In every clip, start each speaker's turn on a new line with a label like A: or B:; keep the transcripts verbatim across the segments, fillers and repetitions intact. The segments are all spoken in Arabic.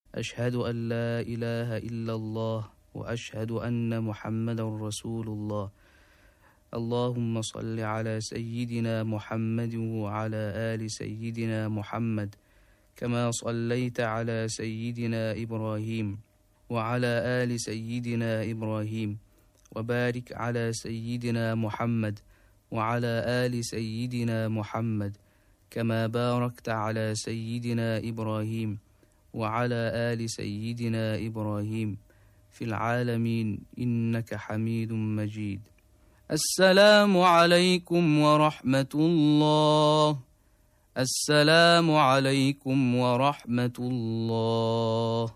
A: أشهد أن لا إله إلا الله وأشهد أن محمدا رسول الله. اللهم صل على سيدنا محمد وعلى آل سيدنا محمد كما صليت على سيدنا إبراهيم وعلى آل سيدنا إبراهيم، وبارك على سيدنا محمد وعلى آل سيدنا محمد كما باركت على سيدنا إبراهيم وعلى آل سيدنا إبراهيم في العالمين إنك حميد مجيد. السلام عليكم ورحمة الله. السلام عليكم ورحمة الله.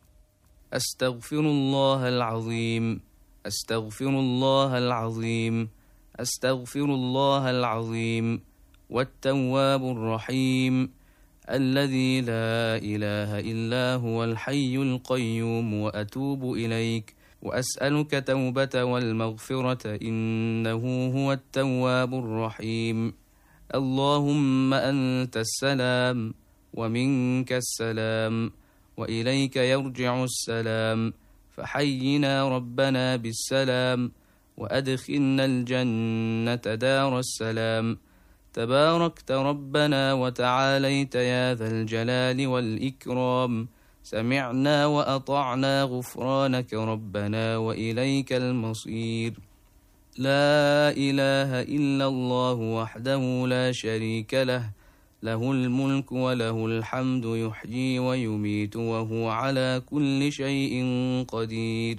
A: أستغفر الله العظيم. أستغفر الله العظيم. أستغفر الله العظيم. والتواب الرحيم الذي لا إله إلا هو الحي القيوم، وأتوب إليك وأسألك توبة والمغفرة إنه هو التواب الرحيم. اللهم أنت السلام ومنك السلام وإليك يرجع السلام، فحينا ربنا بالسلام وأدخلنا الجنة دار السلام. تباركت ربنا وتعاليت يا ذا الجلال والإكرام. سمعنا وأطعنا غفرانك ربنا وإليك المصير. لا إله إلا الله وحده لا شريك له، له الملك وله الحمد يحيي ويميت وهو على كل شيء قدير.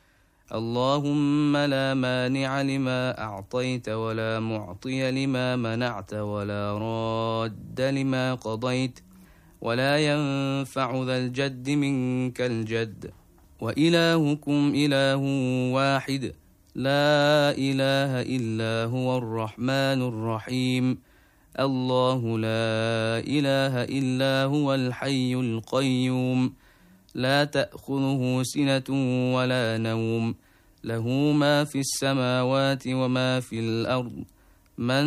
A: اللهم لا مانع لما أعطيت ولا معطي لما منعت ولا راد لما قضيت ولا ينفع ذا الجد منك الجد. وإلهكم إله واحد لا إله إلا هو الرحمن الرحيم. الله لا إله إلا هو الحي القيوم لا تأخذه سنة ولا نوم، له ما في السماوات وما في الأرض. من